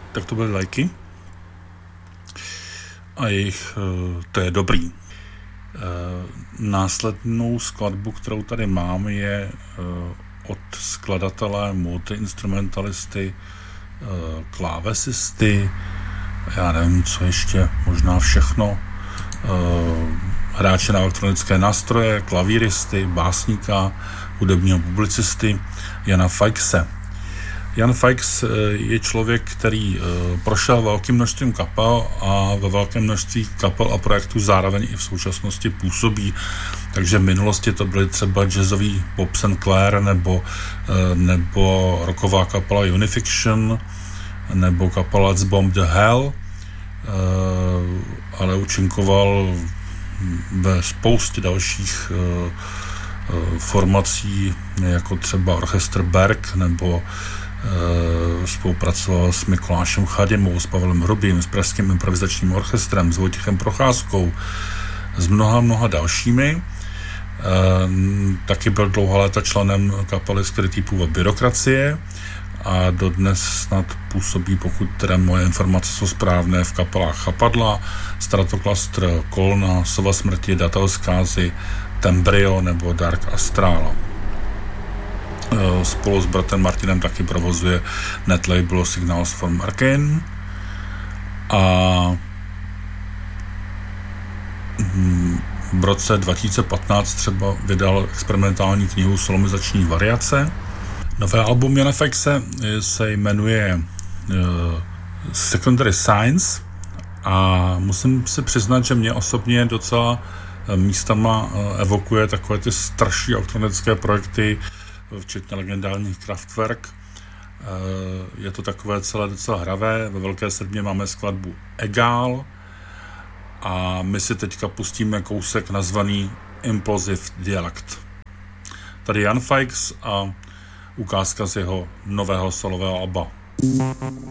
tak to byly lajky. A to je dobrý. Následnou skladbu, kterou tady mám, je od skladatele, multiinstrumentalisty, klávesisty, já nevím, co ještě, možná všechno, hráče na elektronické nástroje, klavíristy, básníka, hudebního publicisty Jana Fikse. Jan Fikes je člověk, který prošel velkým množstvím kapel a ve velkém množství kapel a projektů zároveň i v současnosti působí. Takže v minulosti to byly třeba jazzový Bob Sinclair nebo rocková kapela Unification nebo kapela Let's Bomb the Hell, ale účinkoval ve spoustě dalších formací, jako třeba orchestr Berg, nebo spolupracoval s Mikulášem Chadimou, s Pavlem Hrubým, s Pražským improvizačním orchestrem, s Vojtěchem Procházkou, s mnoha dalšími. Taky byl dlouhá léta členem kapely Skrytý původ Byrokracie a dodnes snad působí, pokud teda moje informace jsou správné, v kapelách Chapadla, Stratoklaster, Kolna, Sova smrti, Datel zkázy, Tembrio nebo Dark Astral. Spolu s bratrem Martinem taky provozuje netlabel Signals from Arcane a v roce 2015 třeba vydal experimentální knihu Solomizační variace. Nové album Jana Fikse se jmenuje Secondary Science a musím si přiznat, že mě osobně docela místama evokuje takové ty starší elektronické projekty, včetně legendárních Kraftwerk. Je to takové celé docela hravé. Ve Velké Srbě máme skladbu Egal a my si teďka pustíme kousek nazvaný Implosive Dialect. Tady Jan Fikes a ukázka z jeho nového solového alba.